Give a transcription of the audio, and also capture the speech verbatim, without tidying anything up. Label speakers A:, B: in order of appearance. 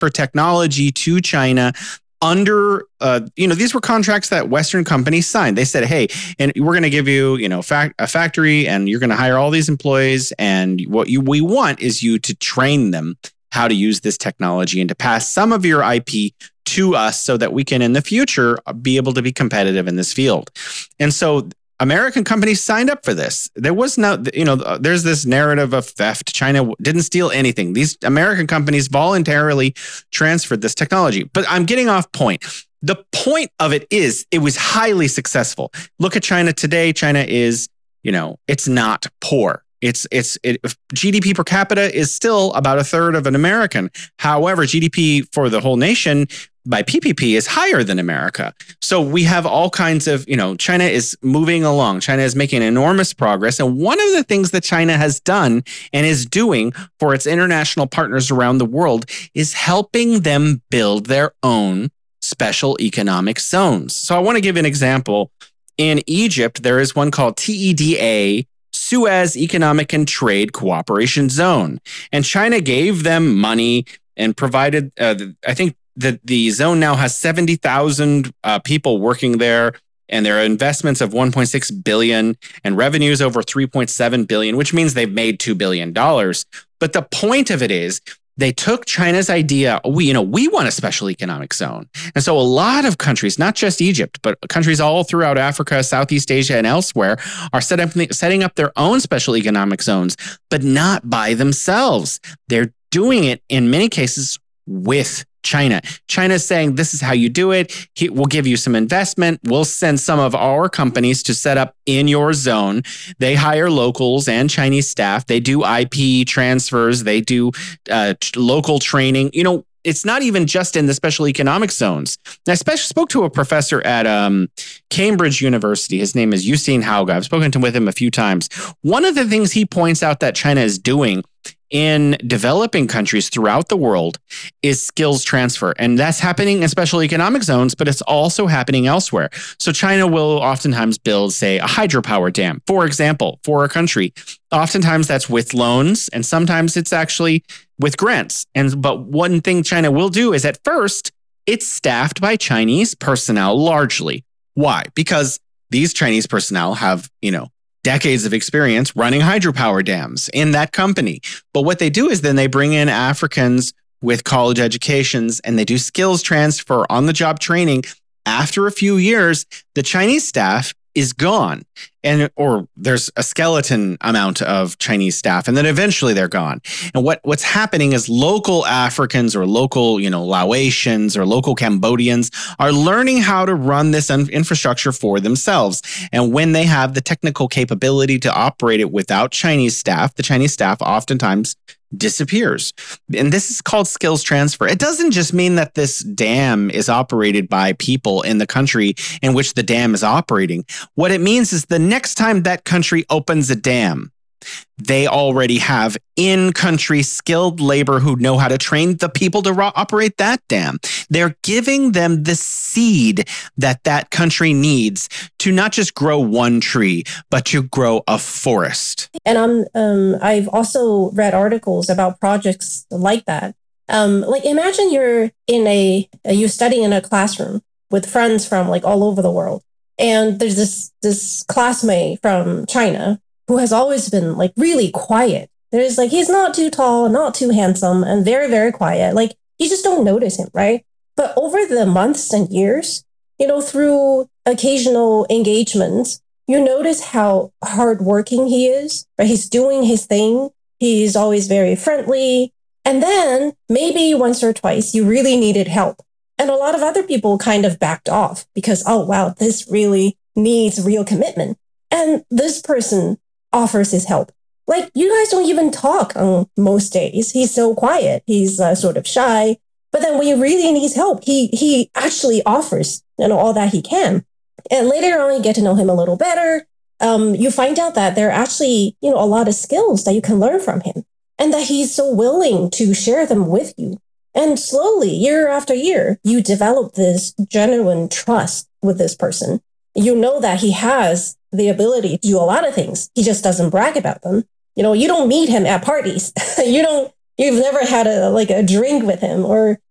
A: transfer technology to China under, uh, you know, these were contracts that Western companies signed. They said, hey, and we're going to give you, you know, fac- a factory and you're going to hire all these employees. And what you we want is you to train them how to use this technology and to pass some of your I P to us so that we can in the future be able to be competitive in this field. And so American companies signed up for this. There was no, you know, there's this narrative of theft. China didn't steal anything. These American companies voluntarily transferred this technology. But I'm getting off point. The point of it is it was highly successful. Look at China today. China is, you know, it's not poor. It's it's it, G D P per capita is still about a third of an American. However, G D P for the whole nation by P P P is higher than America. So we have all kinds of, you know, China is moving along. China is making enormous progress. And one of the things that China has done and is doing for its international partners around the world is helping them build their own special economic zones. So I want to give an example. In Egypt, there is one called T E D A, Suez Economic and Trade Cooperation Zone. And China gave them money and provided, uh, I think, that the zone now has seventy thousand uh, people working there, and there are investments of one point six billion dollars and revenues over three point seven billion dollars, which means they've made two billion dollars. But the point of it is they took China's idea, we, you know, we want a special economic zone. And so a lot of countries, not just Egypt, but countries all throughout Africa, Southeast Asia, and elsewhere are set up, setting up their own special economic zones, but not by themselves. They're doing it in many cases with China. China's saying, this is how you do it. We'll give you some investment. We'll send some of our companies to set up in your zone. They hire locals and Chinese staff. They do I P transfers. They do uh, local training. You know, it's not even just in the special economic zones. I especially spoke to a professor at um, Cambridge University. His name is Yusin Hauge. I've spoken to with him a few times. One of the things he points out that China is doing in developing countries throughout the world is skills transfer. And that's happening in special economic zones, but it's also happening elsewhere. So China will oftentimes build, say, a hydropower dam, for example, for a country. Oftentimes that's with loans, and sometimes it's actually with grants. And but one thing China will do is at first, it's staffed by Chinese personnel largely. Why? Because these Chinese personnel have, you know, decades of experience running hydropower dams in that company. But what they do is then they bring in Africans with college educations and they do skills transfer, on-the-job training. After a few years, the Chinese staff is gone, and or there's a skeleton amount of Chinese staff, and then eventually they're gone. And what what's happening is local Africans or local, you know, Laotians or local Cambodians are learning how to run this infrastructure for themselves. And when they have the technical capability to operate it without Chinese staff, the Chinese staff oftentimes disappears. And this is called skills transfer. It doesn't just mean that this dam is operated by people in the country in which the dam is operating. What it means is the next time that country opens a dam, they already have in-country skilled labor who know how to train the people to ro- operate that dam. They're giving them the seed that that country needs to not just grow one tree, but to grow a forest.
B: And um, um, I've also read articles about projects like that. Um, like imagine you're in a, you study in a classroom with friends from like all over the world. And there's this, this classmate from China who has always been like really quiet. There's like, he's not too tall, not too handsome, and very, very quiet. Like you just don't notice him, right? But over the months and years, you know, through occasional engagements, you notice how hardworking he is, right? He's doing his thing. He's always very friendly. And then maybe once or twice, you really needed help. And a lot of other people kind of backed off because, oh, wow, this really needs real commitment. And this person offers his help. Like, you guys don't even talk on most days. He's so quiet. He's uh, sort of shy. But then when he really needs help, he he actually offers, you know, all that he can. And later on, you get to know him a little better. Um, you find out that there are actually, you know, a lot of skills that you can learn from him, and that he's so willing to share them with you. And slowly, year after year, you develop this genuine trust with this person. You know that he has the ability to do a lot of things. He just doesn't brag about them. You know, you don't meet him at parties. you don't, you've never had a, like a drink with him, or